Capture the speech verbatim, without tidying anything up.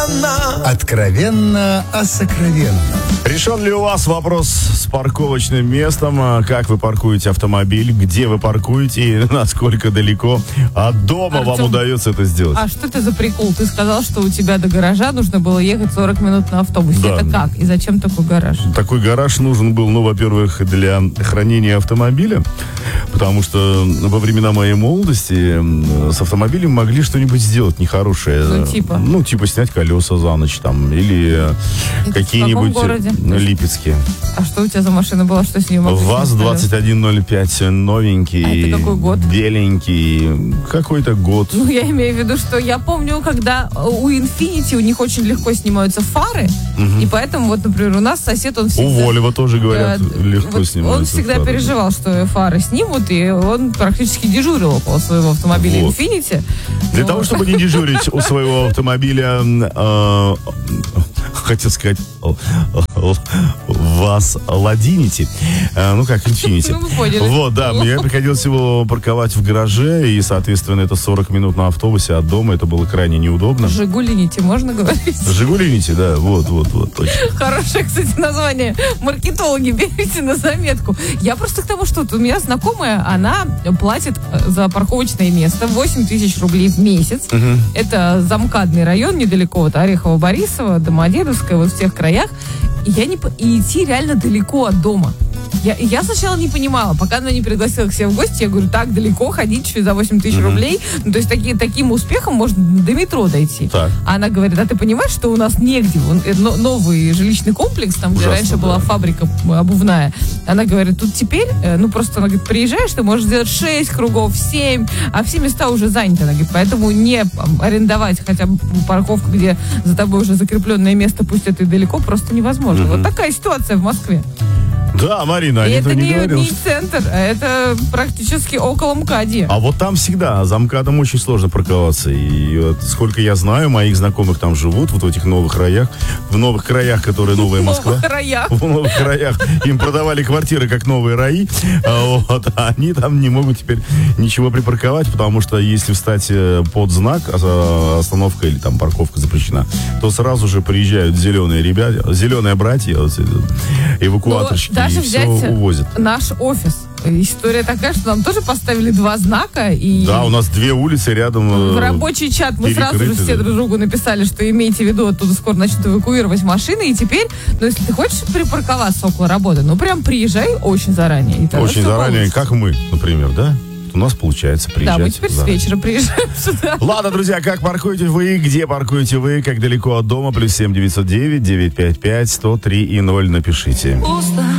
откровенно. Откровенно о сокровенном. Решен ли у вас вопрос с парковочным местом? Как вы паркуете автомобиль? Где вы паркуете? И насколько далеко от дома Артем, вам удается это сделать? А что это за прикол? Ты сказал, что у тебя до гаража нужно было ехать сорок минут на автобусе. Да. Это как? И зачем такой гараж? Такой гараж нужен был, ну, во-первых, для хранения автомобиля, потому что во времена моей молодости с автомобилем могли что-нибудь сделать нехорошее. Ну, типа? Ну, типа снять колеса за ночь там, или Это какие-нибудь в каком городе? липецкие. А что у тебя за машина была? Что с ней могли ВАЗ снять двадцать один ноль пять, новенький. А это какой год? Беленький. Какой-то год. Ну, я имею в виду, что я помню, когда у Infiniti у них очень легко снимаются фары, и поэтому, вот, например, у нас сосед, он всегда... У Volvo тоже, говорят, э, легко вот снимаются Он всегда фары. переживал, что фары снимут, и он практически дежурил около своего автомобиля Вот. Infiniti. Для Ну, того, чтобы не дежурить у своего автомобиля, э, хотел сказать, вас ладините. Э, ну, как Infiniti. Ну, мы поняли. Вот, да, мне приходилось его парковать в гараже, и, соответственно, это сорок минут на автобусе от дома, это было крайне неудобно. Жигулините, можно говорить? Жигулините, да, вот, вот, вот, точно. Хорошее, кстати, название. Маркетологи, берите на заметку. Я просто к тому, что вот у меня знакомая, она платит за парковочное место восемь тысяч рублей в месяц. Это замкадный район, недалеко от Орехово-Борисово, Домодедовская, вот в тех краях. И, я не, по- и идти реально далеко от дома. Я, и я сначала не понимала, пока она не пригласила к себе в гости, я говорю, так далеко ходить за восемь тысяч рублей, ну, то есть таки, таким успехом можно до метро дойти. Так. А она говорит, а ты понимаешь, что у нас негде, Вон, э, но- новый жилищный комплекс, там, где Ужасно, раньше да. была фабрика обувная, она говорит, тут теперь, э, ну, просто, она говорит, приезжаешь, ты можешь сделать шесть кругов, семь, а все места уже заняты, она говорит, поэтому не м, арендовать хотя бы парковку, где за тобой уже закрепленное место, пусть это и далеко, просто невозможно. Вот такая ситуация в Москве. Да, Марина, И я это не не, говорил. не что- центр, а это практически около МКАДи. А вот там всегда за МКАДом очень сложно парковаться. И вот сколько я знаю, моих знакомых там живут, вот в этих новых краях, в новых краях, которые новая В Москва. новых раях. В новых краях им продавали квартиры как новые раи, а вот, а они там не могут теперь ничего припарковать, потому что если встать э, под знак, а, остановка или там парковка запрещена, то сразу же приезжают зеленые ребята, зеленые братья, вот, э, эвакуаторщики, Ну, даже и все взять увозят. наш офис. История такая, что нам тоже поставили два знака, и Да, у нас две улицы рядом. э, в рабочий чат мы сразу же перекрыты, все да. друг другу написали, что имейте в виду, оттуда скоро начнут эвакуировать машины, и теперь, ну, если ты хочешь припарковаться около работы, ну, прям приезжай очень заранее. и тогда Очень всё заранее, получится. как мы, например, да? У нас получается приезжать. Да, мы теперь с заранее. вечера приезжаем сюда. Ладно, друзья, как паркуете вы, где паркуете вы, как далеко от дома, плюс семь девятьсот девять девятьсот пятьдесят пять сто три и ноль напишите. Пусто.